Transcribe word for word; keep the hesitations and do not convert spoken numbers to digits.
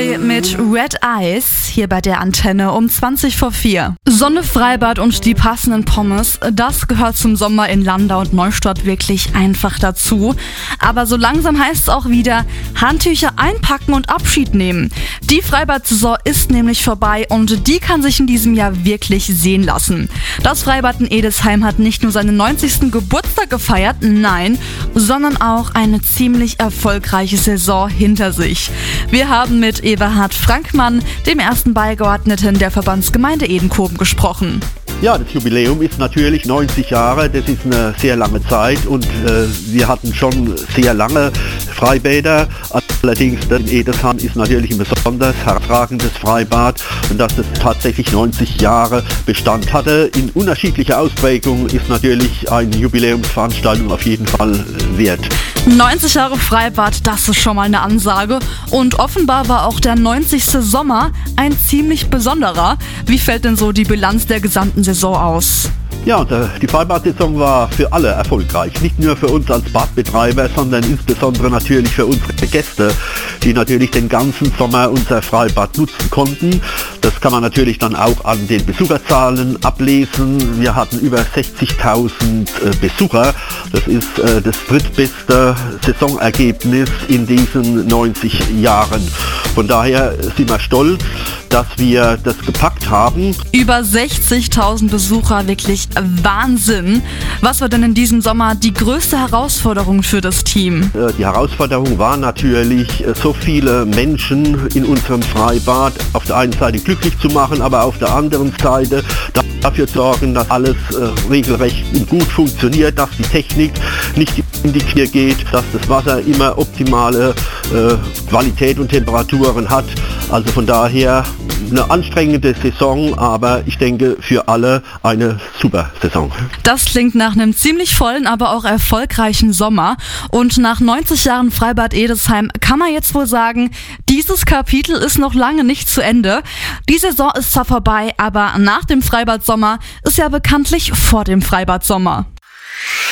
Boy mit Red Eyes hier bei der Antenne um zwanzig vor vier. Sonne, Freibad und die passenden Pommes, das gehört zum Sommer in Landau und Neustadt wirklich einfach dazu. Aber so langsam heißt es auch wieder, Handtücher einpacken und Abschied nehmen. Die Freibad-Saison ist nämlich vorbei und die kann sich in diesem Jahr wirklich sehen lassen. Das Freibad in Edesheim hat nicht nur seinen neunzigsten Geburtstag gefeiert, nein, sondern auch eine ziemlich erfolgreiche Saison hinter sich. Wir haben mit Eberhard Frankmann, dem ersten Beigeordneten der Verbandsgemeinde Edenkoben, gesprochen. Ja, das Jubiläum ist natürlich neunzig Jahre, das ist eine sehr lange Zeit und äh, wir hatten schon sehr lange Freibäder. Allerdings in Edesheim ist natürlich ein besonders herausragendes Freibad und dass es tatsächlich neunzig Jahre Bestand hatte. In unterschiedlicher Ausprägung ist natürlich eine Jubiläumsveranstaltung auf jeden Fall wert. neunzig Jahre Freibad, das ist schon mal eine Ansage. Und offenbar war auch der neunzigste Sommer ein ziemlich besonderer. Wie fällt denn so die Bilanz der gesamten Saison aus? Ja, die Freibad-Saison war für alle erfolgreich. Nicht nur für uns als Badbetreiber, sondern insbesondere natürlich für unsere Gäste, die natürlich den ganzen Sommer unser Freibad nutzen konnten. Das kann man natürlich dann auch an den Besucherzahlen ablesen. Wir hatten über sechzigtausend Besucher. Das ist das drittbeste Saisonergebnis in diesen neunzig Jahren. Von daher sind wir stolz, dass wir das gepackt haben. Über sechzigtausend Besucher, wirklich Wahnsinn. Was war denn in diesem Sommer die größte Herausforderung für das Team? Die Herausforderung war natürlich, so viele Menschen in unserem Freibad auf der einen Seite glücklich zu machen, aber auf der anderen Seite dafür zu sorgen, dass alles äh, regelrecht und gut funktioniert, dass die Technik nicht in die Knie geht, dass das Wasser immer optimale äh, Qualität und Temperaturen hat. Also von daher eine anstrengende Saison, aber ich denke für alle eine super Saison. Das klingt nach einem ziemlich vollen, aber auch erfolgreichen Sommer. Und nach neunzig Jahren Freibad Edesheim kann man jetzt wohl sagen, dieses Kapitel ist noch lange nicht zu Ende. Die Saison ist zwar vorbei, aber nach dem Freibad-Sommer ist ja bekanntlich vor dem Freibad-Sommer.